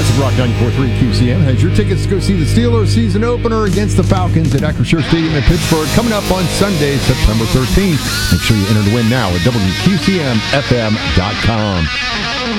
Classic Rock 94.3 QCM has your tickets to go see the Steelers season opener against the Falcons at Acrisure Stadium in Pittsburgh coming up on Sunday, September 13th. Make sure you enter to win now at WQCMFM.com.